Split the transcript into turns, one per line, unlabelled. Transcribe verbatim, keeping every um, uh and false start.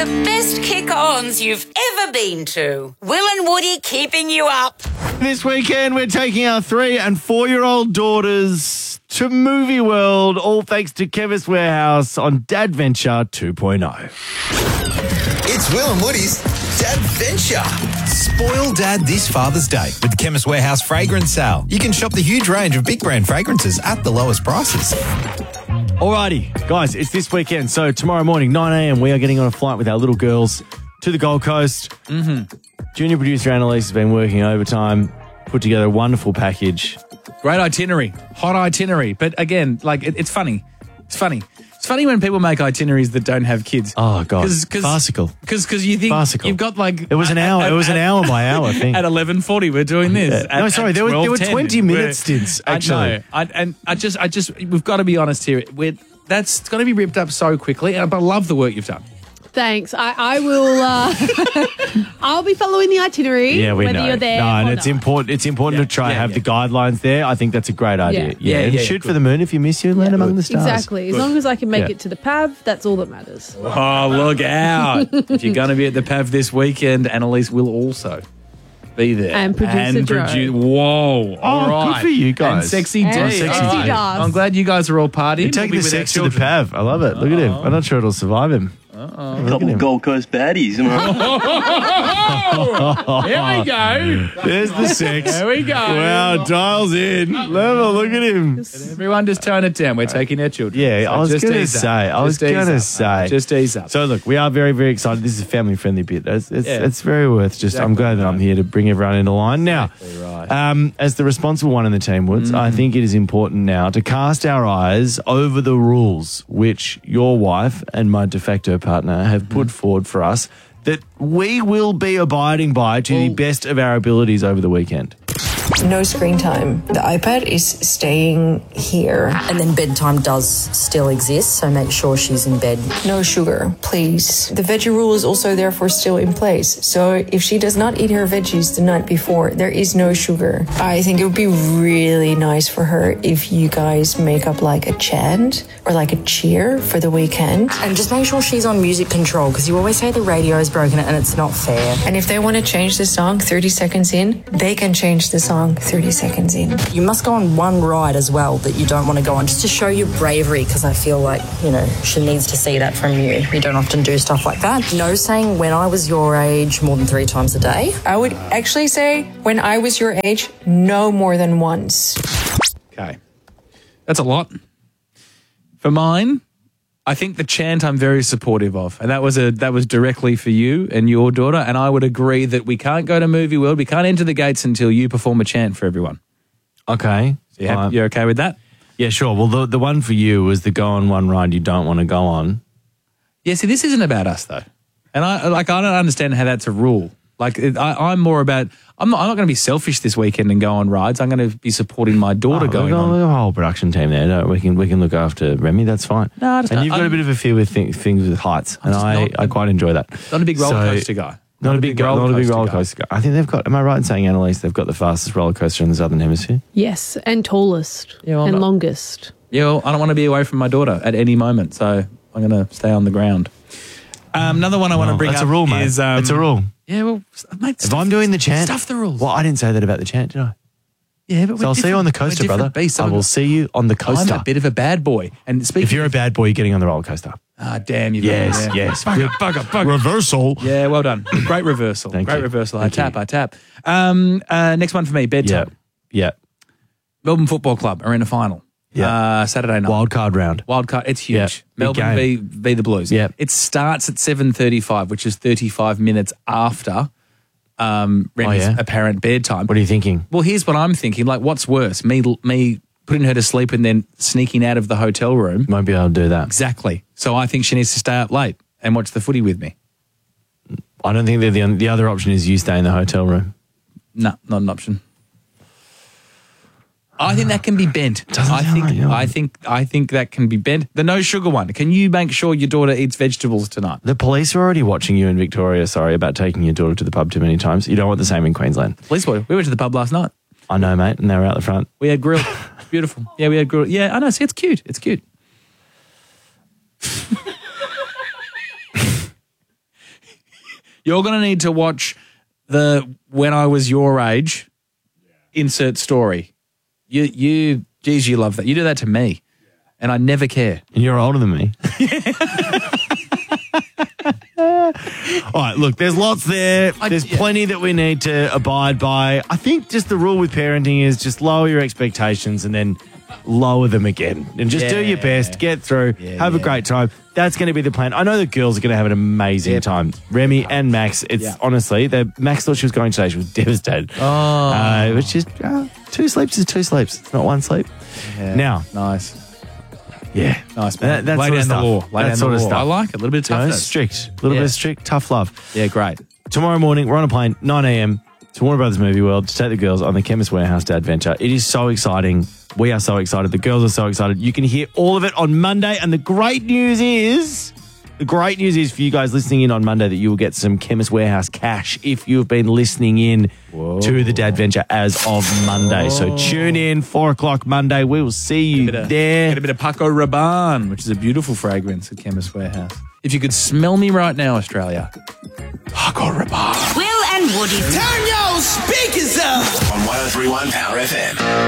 the best kick-ons you've ever been to. Will and Woody keeping you up.
This weekend, we're taking our three and four-year-old daughters to Movie World, all thanks to Chemist Warehouse on Dadventure two point oh.
It's Will and Woody's Dadventure. Spoil Dad this Father's Day with the Chemist Warehouse Fragrance Sale. You can shop the huge range of big brand fragrances at the lowest prices.
Alrighty, guys, it's this weekend. So tomorrow morning, nine a.m, we are getting on a flight with our little girls to the Gold Coast. Mm-hmm. Junior producer Annalise has been working overtime, put together a wonderful package.
Great itinerary, hot itinerary. But again, like it, it's funny. It's funny. It's funny when people make itineraries that don't have kids.
Oh, God.
Cause, cause,
Farcical.
Because you think
Farcical.
you've got like...
It was an hour. At, it was an hour by hour thing.
At eleven forty, we're doing this.
Yeah. No,
at,
sorry,
at
there were, there were twenty minute
we're,
stints, actually.
I know. I, and I just, I just, we've got to be honest here. We're, that's going to be ripped up so quickly. But I love the work you've done.
Thanks. I, I will. Uh, I'll be following the itinerary.
Yeah, we
whether
know.
you're there
no, and
or
it's
not.
important. It's important
Yeah,
to try
yeah,
and have
yeah.
the guidelines there. I think that's a great idea.
Yeah.
Yeah,
Yeah,
and
yeah,
shoot
good.
for the moon if you miss you. Land
Yeah.
among the stars.
Exactly. As long as I can make
Yeah.
it to the P A V, that's all that matters.
Oh, look out. If you're going to be at the P A V this weekend, Annalise will also be there.
And producer
and
Joe.
produ- Whoa. all right.
good for you guys.
And Sexy D.
And
Sexy
All
D.
does.
I'm glad you guys are all partying.
You're taking
We'll
the
be with our
sex to the P
children.
A V. I love it. Look at him. I'm not sure it'll survive him.
A couple of Gold Coast baddies. Am I right?
Oh, here we go.
There's the sex.
There we go.
Wow, dials in. Level, look at him.
Everyone just tone it down. We're taking our children.
Yeah,
So
I was
just
going to
ease up.
say. I was
Just ease
going to
up.
say.
Just ease up.
So, look, we are very, very excited. This is a family-friendly bit. It's, it's,
Yeah.
it's very worth just, I'm
Exactly
glad that I'm
right.
here to bring everyone into line. Now,
Exactly right.
um, as the responsible one in the team, Woods, I think it is important now to cast our eyes over the rules which your wife and my de facto partner have put forward for us that we will be abiding by to the best of our abilities over the weekend.
No screen time. The iPad is staying here.
And then bedtime does still exist, so make sure she's in bed.
No sugar, please. The veggie rule is also therefore still in place. So if she does not eat her veggies the night before, there is no sugar. I think it would be really nice for her if you guys make up like a chant or like a cheer for the weekend.
And just make sure she's on music control, because you always say the radio is broken and it's not fair.
And if they want to change the song thirty seconds in, they can change the song thirty seconds in.
You must go on one ride as well that you don't want to go on, just to show your bravery, because I feel like, you know, she needs to see that from you. You don't often do stuff like that. No saying when I was your age more than three times a day.
I would actually say when I was your age, no more than once.
Okay. That's a lot. For mine, I think the chant I'm very supportive of. And that was a that was directly for you and your daughter. And I would agree that we can't go to Movie World. We can't enter the gates until you perform a chant for everyone.
Okay.
So you have,
Fine.
you're okay with that?
Yeah, sure. Well, the, the one for you was the go on one ride you don't want to go on.
Yeah, see, this isn't about us, though. And I like I don't understand how that's a rule. Like, it, I, I'm more about, I'm not, I'm not going to be selfish this weekend and go on rides. I'm going to be supporting my daughter
Oh,
going
we've got,
on.
we've got a whole production team there. No, we can we can look after Remy. That's fine.
No, I just
and
don't-
you've got
I'm-
a bit of a fear with th- things with heights, and
just
I,
not-
I quite enjoy that.
Not a big roller
So-
coaster guy.
Not, a big,
roller
not a big
coaster
roller
guy.
coaster. guy. I think they've got. Am I right in saying, Annalise, they've got the fastest roller coaster in the Southern Hemisphere?
Yes, and tallest
Yeah, well,
and
I'm not-
longest.
Yeah, well, I don't want to be away from my daughter at any moment, so I'm going to stay on the ground. Um, another one I want to
Well,
bring
that's
up
a rule, mate.
is... Um,
it's a rule.
Yeah, well, mate,
If I'm doing the chant,
stuff the rules.
Well, I didn't say that about the chant, did I?
Yeah, but
So
we're
I'll see you on the
different-
coaster,
we're different
brother.
beasts.
I
I'm
will
a-
see you on the coaster.
I'm a bit of a bad boy. And speaking
If you're a bad boy, you're getting on the roller coaster.
Ah, damn you.
Yes,
yeah.
yes.
Bugger, bugger, bugger.
Reversal.
Yeah, well done. Great reversal.
Thank
Great
you.
reversal.
Thank
I tap,
you.
I tap. Um, uh, next one for me,
Yeah,
bedtime.
yeah.
Melbourne Football Club are in a final.
Yeah.
Uh, Saturday night.
Wild card round.
Wild card. It's
Yeah,
huge.
big
Melbourne v,
game.
v the Blues.
Yeah.
It starts at seven thirty-five, which is thirty-five minutes after um, Remy's
Oh, yeah?
apparent bedtime.
What are you thinking?
Well, here's what I'm thinking. Like, what's worse? Me, me putting her to sleep and then sneaking out of the hotel room?
Won't be able to do that.
Exactly. So I think she needs to stay up late and watch the footy with me.
I don't think that the the other option is you stay in the hotel room.
No, not an option. I think that can be bent.
Doesn't
I
sound
think
like you.
I think I think that can be bent. The no sugar one. Can you make sure your daughter eats vegetables tonight?
The police are already watching you in Victoria, sorry, about taking your daughter to the pub too many times. You don't want the same in Queensland.
Police boy, we went to the pub last night.
I know, mate, and they were out the front.
We had grill. It's beautiful. Yeah, we had grill. Yeah, I know. See, it's cute. It's cute. You're going to need to watch the When I Was Your Age insert story. You, you, geez, you love that. You do that to me, and I never care.
And you're older than me. All right, look, there's lots there. There's
yeah.
plenty that we need to abide by. I think just the rule with parenting is just lower your expectations and then lower them again. And just do your
Yeah.
best, get through,
Yeah,
have a
yeah.
great time. That's going to be the plan. I know the girls are going to have an amazing
Yep.
time. Remy and Max, it's
Yeah.
honestly, the Max thought she was going today. She was devastated. Oh. Uh, which is, uh, two sleeps is two sleeps. It's not one sleep.
Yeah.
Now,
Nice.
yeah.
Nice,
That,
man.
that
Lay
sort of
down the
stuff.
law. Lay
that
down
sort
the
of
law.
stuff.
I like it. A little bit of
You know,
toughness.
strict. A little
Yeah.
bit of strict, tough love.
Yeah, great.
Tomorrow morning, we're on a plane, nine a.m. to Warner Brothers Movie World to take the girls on the Chemist Warehouse to Adventure. It is so exciting. We are so excited. The girls are so excited. You can hear all of it on Monday. And the great news is, the great news is for you guys listening in on Monday that you will get some Chemist Warehouse cash if you have been listening in to the Dadventure as of Monday. So tune in, four o'clock Monday. We will see you
Bit of-
there.
Get a bit of Paco Rabanne, which is a beautiful fragrance at Chemist Warehouse. If you could smell me right now, Australia. Paco Rabanne.
Will and Woody.
Turn your speakers up
on one oh three point one Power F M.